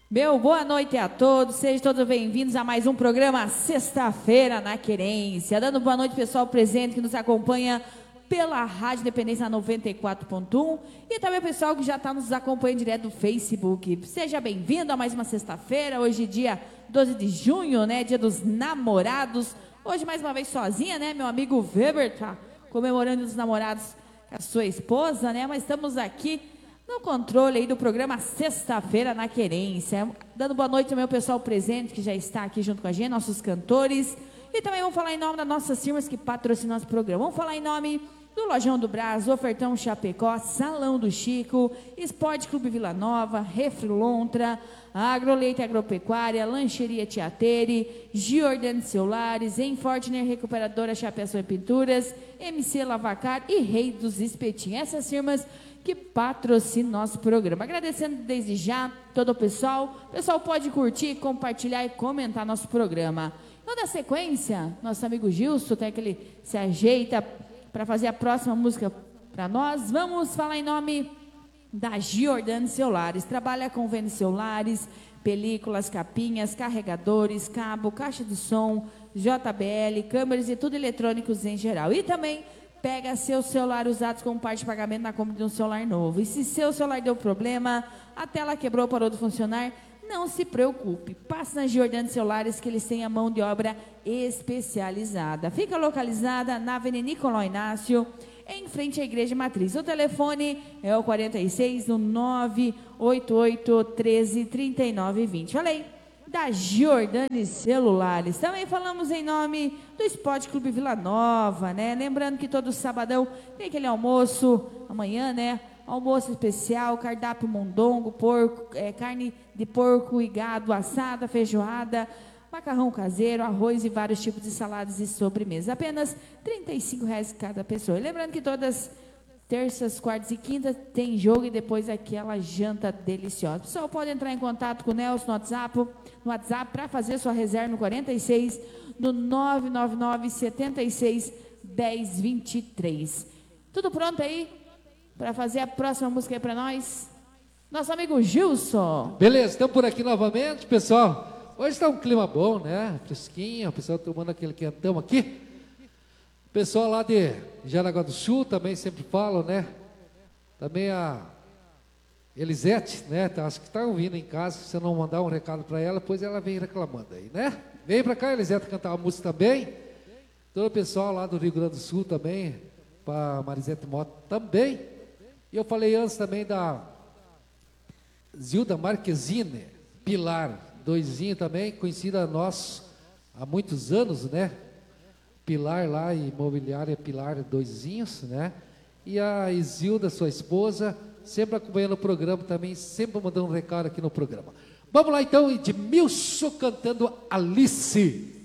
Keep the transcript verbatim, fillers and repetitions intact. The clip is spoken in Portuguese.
Meu boa noite a todos, sejam todos bem-vindos a mais um programa Sexta-feira na Querência. Dando boa noite, pessoal presente que nos acompanha pela Rádio Independência noventa e quatro ponto um e também o pessoal que já está nos acompanhando direto do Facebook. Seja bem-vindo a mais uma sexta-feira, hoje dia doze de junho, né, dia dos namorados. Hoje mais uma vez sozinha, né, meu amigo Weber tá comemorando os namorados com a sua esposa, né, mas estamos aqui no controle aí do programa Sexta-feira na Querência. Dando boa noite também ao pessoal presente que já está aqui junto com a gente, nossos cantores. E também vamos falar em nome das nossas firmas que patrocinam nosso programa. Vamos falar em nome do Lojão do Brás, Ofertão Chapecó, Salão do Chico, Esporte Clube Vila Nova, Refri Lontra, Agroleite Agropecuária, Lancheria Tiateri, Giordano Celulares, Enfortner Recuperadora Chapeação e Pinturas, M C Lavacar e Rei dos Espetinhos. Essas firmas que patrocina nosso programa. Agradecendo desde já todo o pessoal. O pessoal pode curtir, compartilhar e comentar nosso programa. Então, na sequência, nosso amigo Gilson, até que ele se ajeita para fazer a próxima música para nós. Vamos falar em nome da Giordano Celulares. Trabalha com vendas celulares, películas, capinhas, carregadores, cabo, caixa de som, J B L, câmeras e tudo eletrônicos em geral. E também pega seu celular usado como parte de pagamento na compra de um celular novo. E se seu celular deu problema, a tela quebrou, parou de funcionar, não se preocupe. Passe na Giordano Celulares que eles têm a mão de obra especializada. Fica localizada na Avenida Nicolau Inácio, em frente à Igreja Matriz. O telefone é o quarenta e seis, no nove oito oito, treze, trinta e nove, vinte. Falei da Giordano Celulares. Também falamos em nome do Esporte Clube Vila Nova, né? Lembrando que todo sabadão tem aquele almoço, amanhã, né? Almoço especial, cardápio mondongo, porco, é, carne de porco e gado assada, feijoada, macarrão caseiro, arroz e vários tipos de saladas e sobremesa. Apenas trinta e cinco reais cada pessoa. E lembrando que todas terças, quartas e quintas tem jogo e depois aquela janta deliciosa. O pessoal pode entrar em contato com o Nelson no WhatsApp, no WhatsApp para fazer sua reserva no quarenta e seis, no nove nove nove, setenta e seis, dez, vinte e três. Tudo pronto aí para fazer a próxima música aí para nós? Nosso amigo Gilson. Beleza, estamos por aqui novamente, pessoal. Hoje está um clima bom, né? Fresquinho, o pessoal tomando aquele quentão aqui. Pessoal lá de Jaraguá do Sul também sempre falam, né? Também a Elisete, né? Acho que está ouvindo em casa. Se você não mandar um recado para ela, depois ela vem reclamando aí, né? Vem para cá, Elisete, cantar uma música também. Todo o pessoal lá do Rio Grande do Sul também, para Marisete Mota também. E eu falei antes também da Zilda Marquezine, Pilar, doisinho também, conhecida nossa há muitos anos, né? Pilar lá, imobiliária Pilar, doisinhos, né? E a Isilda, sua esposa, sempre acompanhando o programa também, sempre mandando um recado aqui no programa. Vamos lá então, Edmilson cantando Alice.